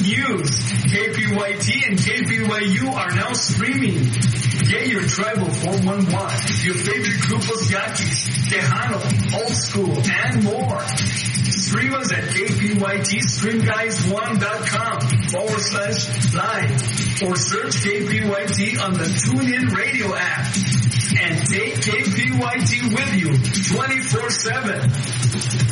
news. KPYT and KPYU are now streaming. Get your tribal 411, your favorite grupos yaquis, Tejano, Old School, and more. Stream us at KPYTStreamguys1.com/live or search KPYT on the TuneIn Radio app. And take KPYT with you 24/7.